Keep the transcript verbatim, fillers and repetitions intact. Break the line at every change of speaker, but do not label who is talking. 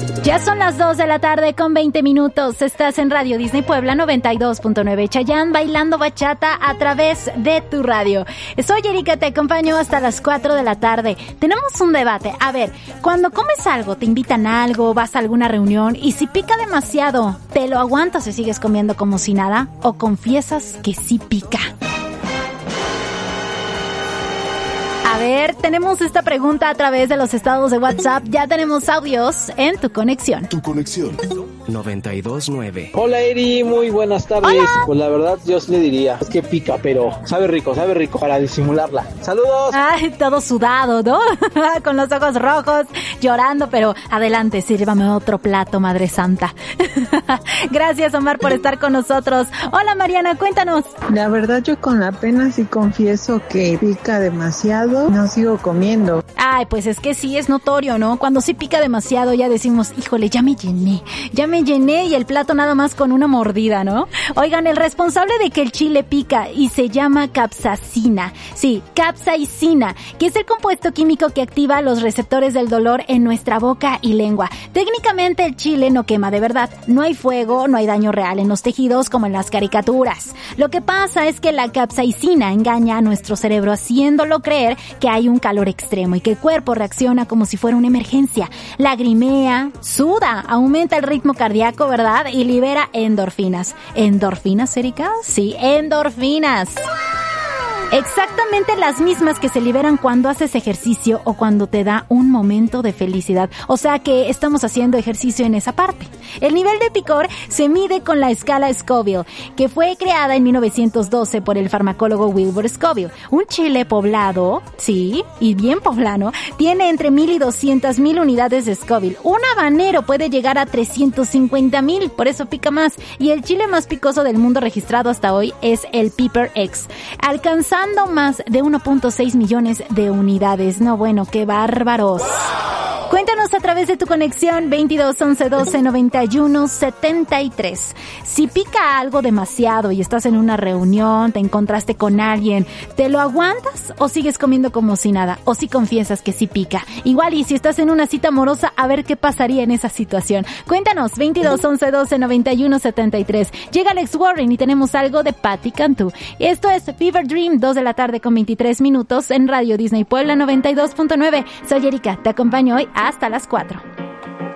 Ya son las dos de la tarde con veinte minutos. Estás en Radio Disney Puebla noventa y dos punto nueve. Chayanne bailando bachata a través de tu radio. Soy Erika, te acompaño hasta las cuatro de la tarde. Tenemos un debate. A ver, cuando comes algo, te invitan a algo, vas a alguna reunión y si pica demasiado, ¿te lo aguantas y sigues comiendo como si nada? ¿O confiesas que sí pica? A ver, tenemos esta pregunta a través de los estados de WhatsApp. Ya tenemos audios en Tu Conexión.
Tu Conexión.
noventa y dos punto nueve.
Hola Eri, muy buenas tardes.
Hola.
Pues la verdad yo sí le diría, es que pica, pero sabe rico, sabe rico para disimularla. ¡Saludos!
Ay, todo sudado, ¿no? Con los ojos rojos, llorando, pero adelante, sírvame otro plato, Madre Santa. Gracias, Omar, por estar con nosotros. Hola, Mariana, cuéntanos.
La verdad yo con la pena sí confieso que pica demasiado, no sigo comiendo.
Ay, pues es que sí es notorio, ¿no? Cuando sí pica demasiado ya decimos, híjole, ya me llené, ya me llené y el plato nada más con una mordida, ¿no? Oigan, el responsable de que el chile pica y se llama capsaicina. Sí, capsaicina, que es el compuesto químico que activa los receptores del dolor en nuestra boca y lengua. Técnicamente el chile no quema de verdad, no hay fuego, no hay daño real en los tejidos como en las caricaturas. Lo que pasa es que la capsaicina engaña a nuestro cerebro haciéndolo creer que hay un calor extremo y que el cuerpo reacciona como si fuera una emergencia. Lagrimea, suda, aumenta el ritmo cardíaco, ¿verdad? Y libera endorfinas. ¿Endorfinas, Erika? Sí, endorfinas. Exactamente las mismas que se liberan cuando haces ejercicio o cuando te da un momento de felicidad. O sea que estamos haciendo ejercicio en esa parte. El nivel de picor se mide con la escala Scoville, que fue creada en mil novecientos doce por el farmacólogo Wilbur Scoville. Un chile poblado, sí, y bien poblano, tiene entre mil y doscientas mil unidades de Scoville. Un habanero puede llegar a trescientos cincuenta mil, por eso pica más. Y el chile más picoso del mundo registrado hasta hoy es el Pepper X, alcanzando más de uno punto seis millones de unidades. No, bueno, qué bárbaros. Cuéntanos a través de Tu Conexión veintidós once doce noventa y uno setenta y tres. Si pica algo demasiado y estás en una reunión, te encontraste con alguien, ¿te lo aguantas o sigues comiendo como si nada? O si confiesas que sí pica. Igual y si estás en una cita amorosa, a ver qué pasaría en esa situación. Cuéntanos, veintidós once doce noventa y uno setenta y tres. Llega Alex Warren y tenemos algo de Patti Cantú. Esto es Fever Dream, dos de la tarde con veintitrés minutos en Radio Disney Puebla noventa y dos punto nueve. Soy Erika, te acompaño hoy hasta las cuatro.